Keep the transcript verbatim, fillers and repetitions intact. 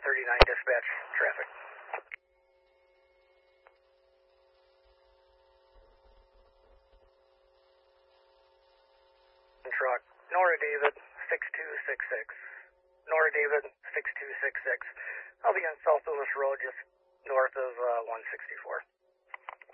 thirty-nine dispatch traffic. Truck, Nora David, six two six six. Nora David, six two six six. I'll be on South Loomis Road, just north of uh, one sixty-four.